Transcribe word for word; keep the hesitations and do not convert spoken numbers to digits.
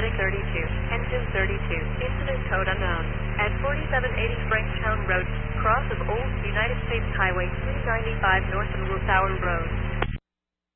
Medic thirty-two, engine thirty-two, incident code unknown. At forty-seven eighty Franktown Road, cross of Old United States Highway three ninety-five north of Ruthauer Road.